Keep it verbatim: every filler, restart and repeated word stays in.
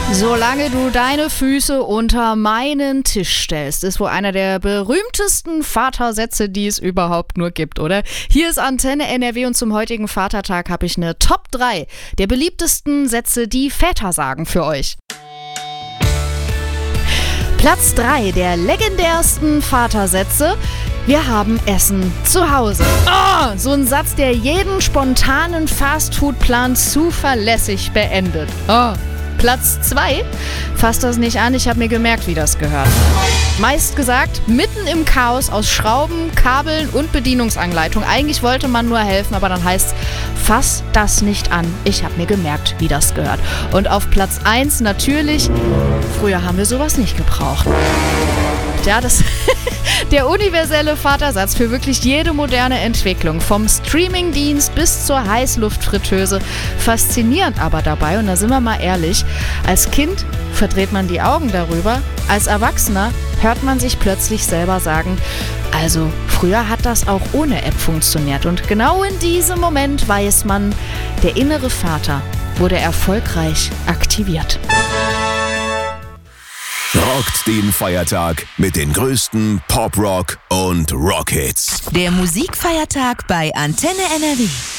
Solange du deine Füße unter meinen Tisch stellst, ist wohl einer der berühmtesten Vatersätze, die es überhaupt nur gibt, oder? Hier ist Antenne N R W und zum heutigen Vatertag habe ich eine Top drei der beliebtesten Sätze, die Väter sagen, für euch. Platz drei der legendärsten Vatersätze: Wir haben Essen zu Hause. Oh, so ein Satz, der jeden spontanen Fastfood-Plan zuverlässig beendet. Oh. Platz zwei: Fass das nicht an, ich habe mir gemerkt, wie das gehört. Meist gesagt, mitten im Chaos aus Schrauben, Kabeln und Bedienungsanleitung. Eigentlich wollte man nur helfen, aber dann heißt es: Fass das nicht an, ich habe mir gemerkt, wie das gehört. Und auf Platz eins natürlich: Früher haben wir sowas nicht gebraucht. Ja, das der universelle Vatersatz für wirklich jede moderne Entwicklung, vom Streamingdienst bis zur Heißluftfritteuse. Faszinierend aber dabei, und da sind wir mal ehrlich, als Kind verdreht man die Augen darüber, als Erwachsener hört man sich plötzlich selber sagen: Also, früher hat das auch ohne App funktioniert. Und genau in diesem Moment weiß man, der innere Vater wurde erfolgreich aktiviert. Rockt den Feiertag mit den größten Pop-Rock und Rock-Hits. Der Musikfeiertag bei Antenne N R W.